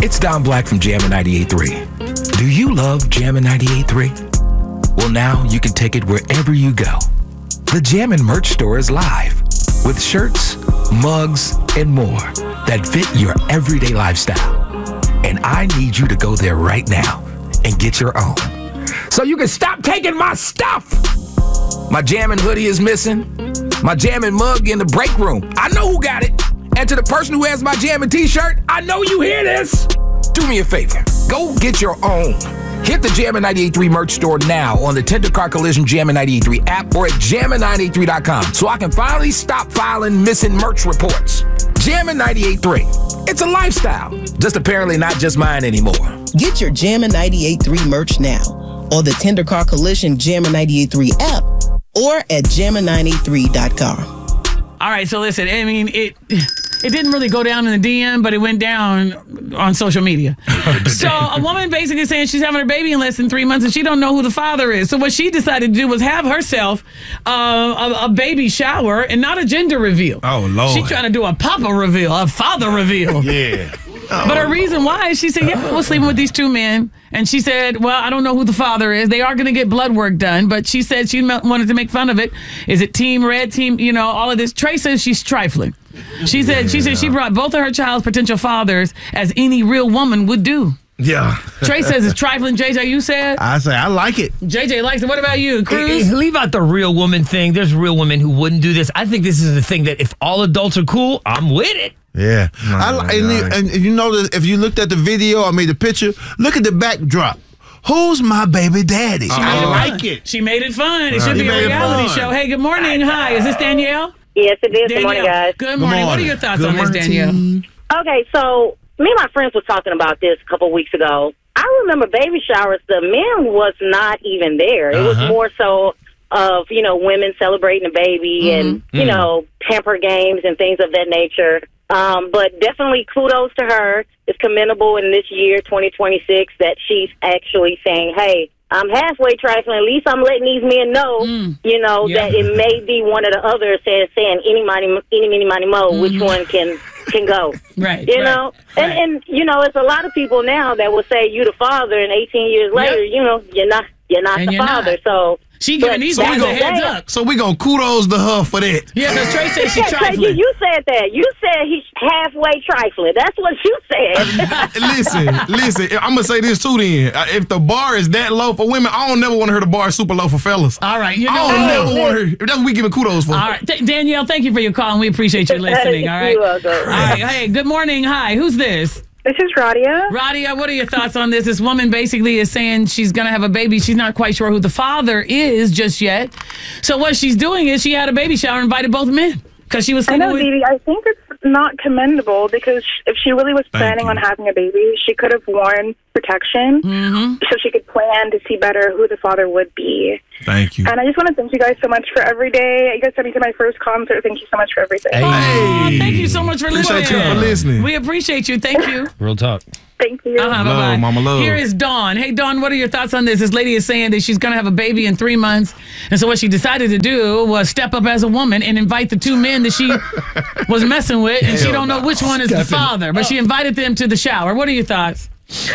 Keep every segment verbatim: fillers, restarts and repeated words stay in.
It's Don Black from Jammin' ninety-eight point three. Do you love Jammin' ninety-eight point three? Well, now you can take it wherever you go. The Jammin' merch store is live with shirts, mugs, and more that fit your everyday lifestyle. And I need you to go there right now and get your own, so you can stop taking my stuff. My Jammin' hoodie is missing. My Jammin' mug in the break room. I know who got it. And to the person who has my Jammin' t-shirt, I know you hear this. Do me a favor. Go get your own. Hit the Jammin' ninety-eight point three merch store now on the Tender Car Collision Jammin' ninety-eight point three app or at jammin nine eight three dot com so I can finally stop filing missing merch reports. Jammin' ninety-eight point three. It's a lifestyle. Just apparently not just mine anymore. Get your Jammin' ninety-eight point three merch now on the Tender Car Collision Jammin' ninety-eight point three app or at jammin nine eight three dot com. All right, so listen, I mean, it it didn't really go down in the D M, but it went down on social media. So a woman basically saying she's having her baby in less than three months and she don't know who the father is. So what she decided to do was have herself uh, a, a baby shower and not a gender reveal. Oh, Lord. She's trying to do a papa reveal, a father reveal. Yeah. Oh, but her reason why is she said, yeah, we're sleeping with these two men. And she said, well, I don't know who the father is. They are going to get blood work done. But she said she wanted to make fun of it. Is it team red, team, you know, all of this. Trey says she's trifling. She said yeah. she said she brought both of her child's potential fathers as any real woman would do. Yeah. Trey says it's trifling. J J, you said? I say I like it. J J likes it. What about you, Cruz? Hey, hey, leave out the real woman thing. There's real women who wouldn't do this. I think this is the thing that if all adults are cool, I'm with it. Yeah. I, and, you, and you know that if you looked at the video, I made the picture, look at the backdrop. Who's my baby daddy? She I made like it. it. She made it fun. It Uh, should she be a made it reality fun. show. Hey, good morning. Hi. Is this Danielle? Yes, it is. Danielle. Good morning, guys. Good morning. Good What are morning. your thoughts Good on this, morning, Danielle? team. Okay, so me and my friends were talking about this a couple weeks ago. I remember baby showers. The men was not even there. It was Uh-huh. more so of, you know, women celebrating a baby Mm-hmm. and, you know, pamper games and things of that nature. Um, but definitely kudos to her. It's commendable in this year, twenty twenty-six, that she's actually saying, hey, I'm halfway trifling. At least I'm letting these men know, Mm. you know, Yeah. that it may be one of the others saying, saying any money, any, many, money, mo, Mm-hmm. which one can can go. Right. You right, know, right. and, and, you know, it's a lot of people now that will say you the father, and eighteen years later, Yep. you know, you're not you're not And the you're father. not. So She giving but these back guys a in heads the day- up. So we gonna kudos to her for that. Yeah, because Trey said she's Yeah, Trey, you, trifling. you said that. You said he's halfway trifling. That's what you said. listen, listen. I'm gonna say this too. Then, Uh, if the bar is that low for women, I don't never want to hear the bar super low for fellas. All right. You know I don't what? never want to hear. That's what we giving kudos for. All right. Th- Danielle, thank you for your call, and we appreciate you listening. All right. You're welcome. All right. Hey, good morning. Hi. Who's this? This is Radia. Radia, what are your thoughts on this? This woman basically is saying she's going to have a baby. She's not quite sure who the father is just yet. So what she's doing is she had a baby shower and invited both men because she was I thinking, know, Dee Dee. I think it's not commendable because if she really was Thank planning you. on having a baby, she could have worn protection mm-hmm. so she could plan to see better who the father would be. Thank you. And I just want to thank you guys so much for every day. You guys sent me to my first concert. Thank you so much for everything. Hey. Oh, thank you so much for Appreciate listening. you for listening. We appreciate you. Thank you. Real talk. Thank you. Uh-huh, Love, bye-bye. mama, love. Here is Dawn. Hey, Dawn, what are your thoughts on this? This lady is saying that she's going to have a baby in three months. And so what she decided to do was step up as a woman and invite the two men that she was messing with. And she Hell don't know no. which one is the father. But she invited them to the shower. What are your thoughts?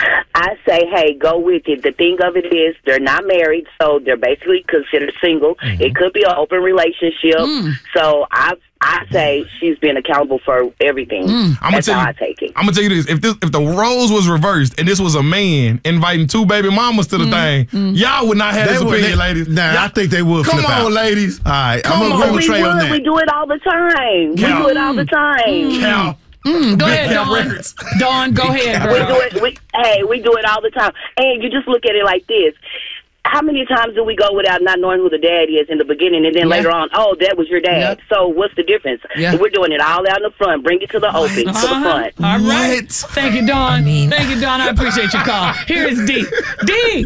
I say, hey, go with it. The thing of it is they're not married, so they're basically considered single. Mm-hmm. It could be an open relationship. Mm. So I I say she's being accountable for everything. Mm. I'm gonna That's tell how you. I take it. I'm gonna tell you this: if this, if the roles was reversed and this was a man inviting two baby mamas to the thing, y'all would not have They this would- opinion, they- ladies. Nah, Y'all- I think they would Come flip on, out. ladies. All right, Come I'm gonna on. agree with we Trey on would. that. We do it all the time. Cal. We do it all the time. Cal. Mm, go Big ahead, Cal Dawn. Records. Dawn, go ahead, We girl. do it. We, hey, we do it all the time. And you just look at it like this. How many times do we go without not knowing who the dad is in the beginning, and then Yeah. later on, oh, that was your dad. Yep. So what's the difference? Yeah. We're doing it all out in the front. Bring it to the open, to the Uh-huh. front. All right. What? Thank you, Dawn. I mean- Thank you, Dawn. I appreciate your call. Here is D. D.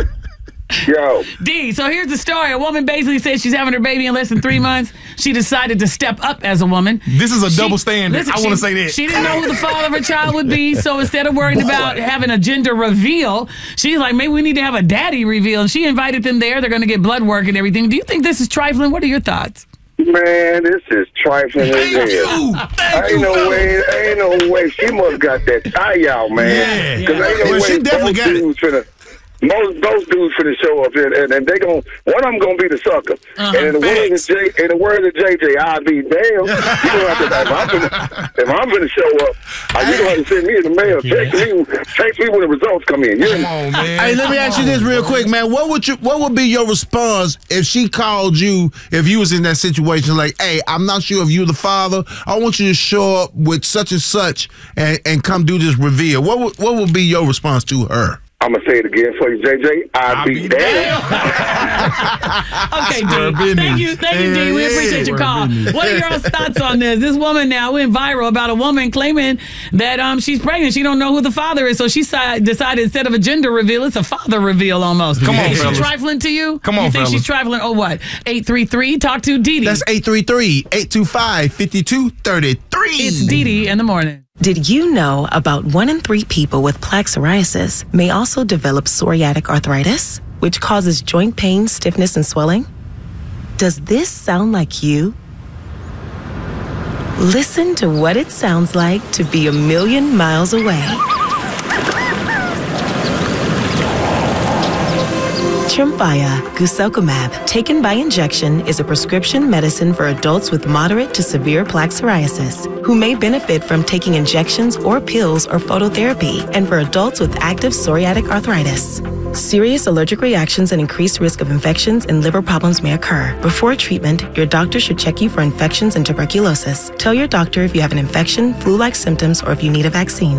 Yo, D. So here's the story. A woman basically said she's having her baby in less than three months. She decided to step up as a woman. This is a She- double standard. listen, I want to she- say that. She didn't know who the father of her child would be, so instead of worrying about having a gender reveal, she's like, maybe we need to have a daddy reveal. And she invited them there. They're going to get blood work and everything. Do you think this is trifling? What are your thoughts? Man, this is trifling as hell. you. Thank Ain't you, no fella. way, ain't no way. She must got that tie out, man. Yeah. Cause ain't no Well, way she definitely both got it. dudes finna, most those dudes finna show up here, and, and they gon' one of them gonna be the sucker. Uh-huh. And in the words Facts. of J, in the words of J J, I'll be damn. You don't have to, if I'm finna, if I'm finna show up, uh, you don't have to send me in the mail. Text me, text me when the results come in. You Come on, man. Hey, let me ask you this real quick, man. What would you? What would be your response if she called you? If you was in that situation, like, hey, I'm not sure if you're the father. I want you to show up with such and such and, and come do this reveal. What would what would be your response to her? I'm gonna say it again for you, J J. I'll, I'll be, be damn. Okay, Square D. business. Thank you, thank you, D. We Yeah, appreciate your square call. business. What are your thoughts on this? This woman now went viral about a woman claiming that um she's pregnant. She don't know who the father is, so she si- decided instead of a gender reveal, it's a father reveal almost. Come on, is fellas. she trifling to you? Come on, You think fellas. she's trifling or what? eight three three, talk to Dee Dee. That's eight three three, eight two five, five two three three. It's Dee Dee in the morning. Did you know about one in three people with plaque psoriasis may also develop psoriatic arthritis, which causes joint pain, stiffness, and swelling? Does this sound like you? Listen to what it sounds like to be a million miles away. Tremfya guselkumab, taken by injection, is a prescription medicine for adults with moderate to severe plaque psoriasis who may benefit from taking injections or pills or phototherapy, and for adults with active psoriatic arthritis. Serious allergic reactions and increased risk of infections and liver problems may occur. Before treatment, your doctor should check you for infections and tuberculosis. Tell your doctor if you have an infection, flu-like symptoms, or if you need a vaccine.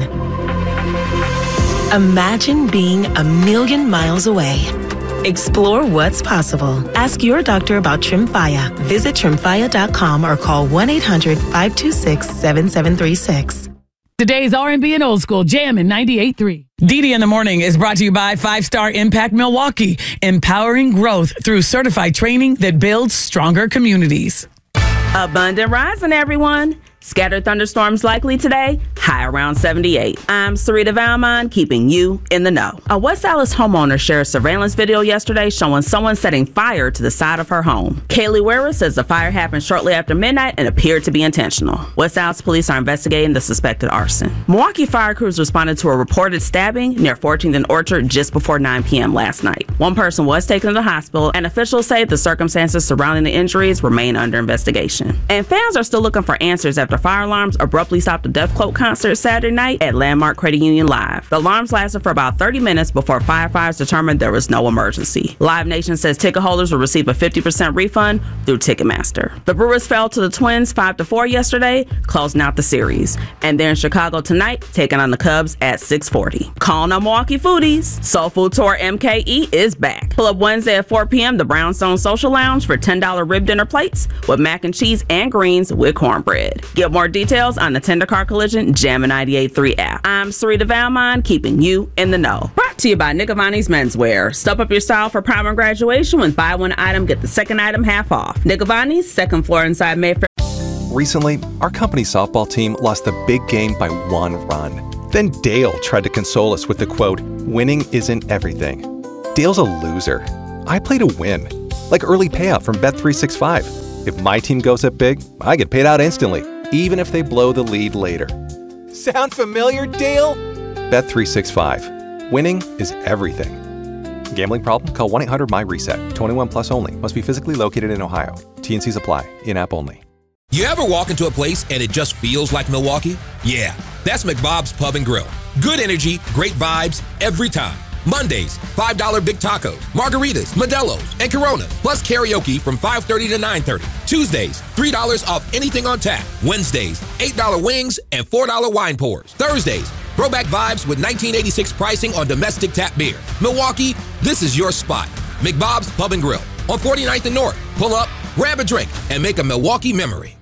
Imagine being a million miles away. Explore what's possible. Ask your doctor about Tremfya. Visit tremfya dot com or call one eight hundred, five two six, seven seven three six. Today's R and B and Old School Jam in ninety-eight point three. Dee Dee in the Morning is brought to you by Five Star Impact Milwaukee, empowering growth through certified training that builds stronger communities. Abundant rising, everyone. Scattered thunderstorms likely today, high around seventy-eight. I'm Sarita Valmont, keeping you in the know. A West Allis homeowner shared a surveillance video yesterday showing someone setting fire to the side of her home. Kaylee Wera says the fire happened shortly after midnight and appeared to be intentional. West Allis police are investigating the suspected arson. Milwaukee fire crews responded to a reported stabbing near fourteenth and Orchard just before nine p.m. last night. One person was taken to the hospital, and officials say the circumstances surrounding the injuries remain under investigation. And fans are still looking for answers after fire alarms abruptly stopped a Def Cloak concert Saturday night at Landmark Credit Union Live. The alarms lasted for about thirty minutes before firefighters determined there was no emergency. Live Nation says ticket holders will receive a fifty percent refund through Ticketmaster. The Brewers fell to the Twins five to four yesterday, closing out the series. And they're in Chicago tonight, taking on the Cubs at six forty. Calling on Milwaukee foodies. Soul Food Tour M K E is back. Pull up Wednesday at four p.m. the Brownstone Social Lounge for ten dollars rib dinner plates with mac and cheese and greens with cornbread. Get more details on the Tender Car Collision Jammin' ninety-eight point three app. I'm Sarita Valmont, keeping you in the know. Brought to you by Nick Avani's Menswear. Step up your style for prom and graduation with buy one item, get the second item half off. Nick Avani's, second floor inside Mayfair. Recently, our company softball team lost the big game by one run. Then Dale tried to console us with the quote, "Winning isn't everything." Dale's a loser. I play to win. Like early payout from Bet three sixty-five. If my team goes up big, I get paid out instantly, even if they blow the lead later. Sound familiar, Dale? Bet three sixty-five. Winning is everything. Gambling problem? Call one eight hundred my reset. twenty-one plus only. Must be physically located in Ohio. T and Cs apply. In-app only. You ever walk into a place and it just feels like Milwaukee? Yeah, that's McBob's Pub and Grill. Good energy, great vibes, every time. Mondays, five dollar big tacos, margaritas, Modelo's, and Coronas, plus karaoke from five thirty to nine thirty. Tuesdays, three dollars off anything on tap. Wednesdays, eight dollar wings and four dollar wine pours. Thursdays, throwback vibes with nineteen eighty-six pricing on domestic tap beer. Milwaukee, this is your spot. McBob's Pub and Grill on forty-ninth and North. Pull up, grab a drink, and make a Milwaukee memory.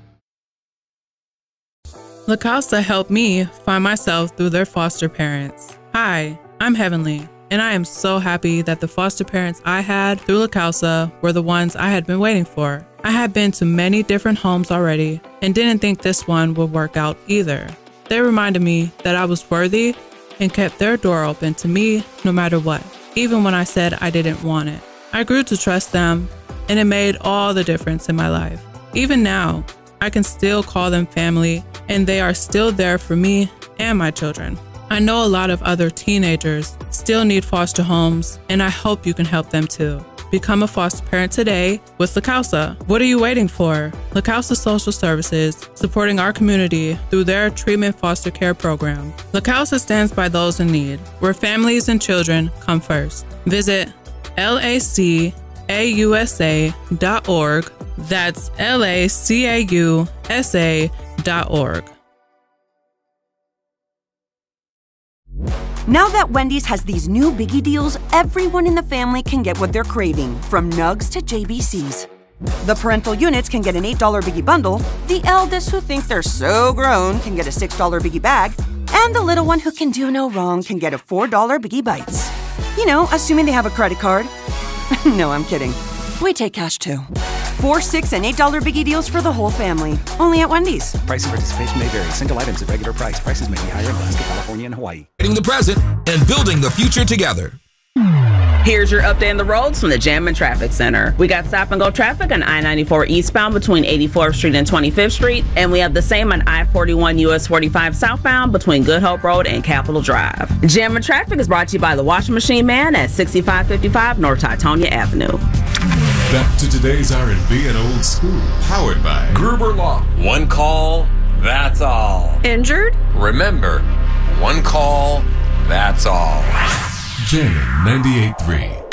La Casa helped me find myself through their foster parents. Hi, I'm Heavenly, and I am so happy that the foster parents I had through La Casa were the ones I had been waiting for. I had been to many different homes already and didn't think this one would work out either. They reminded me that I was worthy and kept their door open to me no matter what, even when I said I didn't want it. I grew to trust them, and it made all the difference in my life. Even now, I can still call them family, and they are still there for me and my children. I know a lot of other teenagers still need foster homes, and I hope you can help them too. Become a foster parent today with La Causa. What are you waiting for? La Causa Social Services, supporting our community through their treatment foster care program. La Causa stands by those in need, where families and children come first. Visit L A C A U S A dot org. That's L A C A U S A dot org. Now that Wendy's has these new biggie deals, everyone in the family can get what they're craving, from nugs to J B Cs. The parental units can get an eight dollar biggie bundle, the eldest who think they're so grown can get a six dollar biggie bag, and the little one who can do no wrong can get a four dollar biggie bites. You know, assuming they have a credit card. No, I'm kidding. We take cash too. Four, six, and eight dollar biggie deals for the whole family. Only at Wendy's. Price and participation may vary. Single items at regular price. Prices may be higher in Alaska, California, and Hawaii. The present and building the future together. Here's your update on the roads from the Jammin' Traffic Center. We got stop and go traffic on I ninety-four eastbound between eighty-fourth Street and twenty-fifth Street, and we have the same on I forty-one U S forty-five southbound between Good Hope Road and Capitol Drive. Jammin' Traffic is brought to you by the Washing Machine Man at sixty-five fifty-five North Titonia Avenue. Back to today's R and B and old school, powered by Gruber Law. One call, that's all. Injured? Remember, one call, that's all. Jammin' ninety-eight point three.